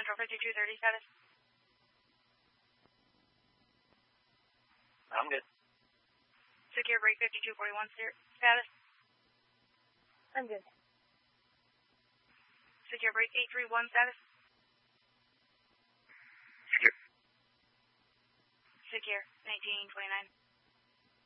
Central 5230 status. I'm good. Secure break 5241 status. I'm good. Secure break 831 status. Secure. Secure 1929.